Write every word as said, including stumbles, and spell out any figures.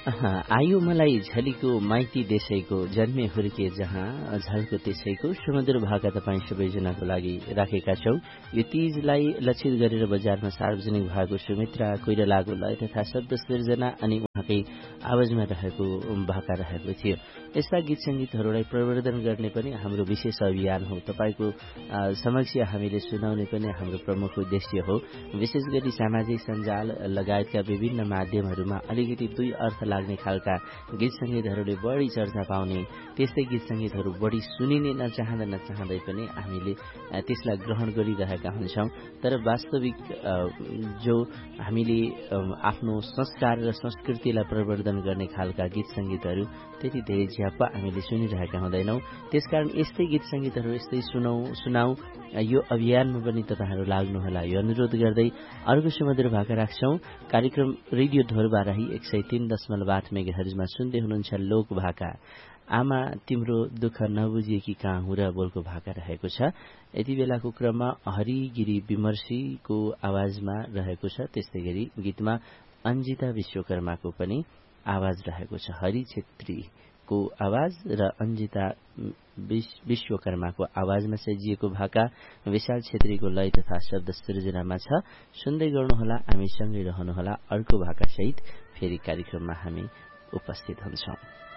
अहा, आयो मलाई झलीको माइती देशैको जन्मे हुर्के जहाँ झल्को त्यसैको सुमधुर भाका तपाईँ सबैजनाको लागि राखेका छौं। यो तीजलाई लक्षित गरेर बजारमा सार्वजनिक भएको सुमित्रा कोइरालाको लय तथा शब्द सृजना अनि उहाँकै आवाजमा रहेको भाका रहेको थियो। यस्ता गीत संगीतहरूलाई प्रवर्धन गर्ने पनि हाम्रो विशेष अभियान हो। तपाईको समक्ष हामीले सुनाउने पनि हाम्रो प्रमुख उद्देश्य हो। विशेष गरी सामाजिक सञ्जाल लगायतका विभिन्न माध्यमहरूमा अलिकति दुई अर्थ लाग्ने खालका गीत संगीतहरूले बढी चर्चा पाउने, त्यस्तै गीत संगीतहरू बढी सुनिने नचाहँदा नचाहँदै पनि हामीले त्यसलाई ग्रहण गरिरहेका हुन्छौं। तर वास्तविक जो हामीले आफ्नो संस्कार र संस्कृतिलाई प्रवर्धन गर्ने खालका गीत संगीतहरू त्यति धेरै झ्याप्पा हामीले सुनिरहेका हुँदैनौं। त्यसकारण यस्तै गीत संगीतहरू यस्तै सुनौ सुनाऊ यो अभियानमा पनि तपाईहरु लाग्नुहोला यो अनुरोध गर्दै अर्को सुमधुर भाका राख्छौं। कार्यक्रम रेडियो ढोरबाराही एक सय तीन दशमलव आठ मेगाहर्जमा सुन्दै हुनुहुन्छ लोक भाका। आमा तिम्रो दुःख नबुझेकी कहाँ हुँ र बोलको भाका रहेको छ। यति बेलाको क्रममा हरिगिरी विमर्शीको आवाजमा रहेको छ। त्यस्तै गरी गीतमा अन्जिता विश्वकर्माको पनि आवाज रहेको छ। हरि छेत्रीको आवाज र अन्जिता विश्वकर्माको आवाजमा सजिएको भाका विशाल छेत्रीको लय तथा शब्द सृजनामा छ। सुन्दै गर्नुहोला, हामी सँगै रहनुहोला। अर्को भाका सहित फेरि कार्यक्रममा हामी उपस्थित हुन्छौं।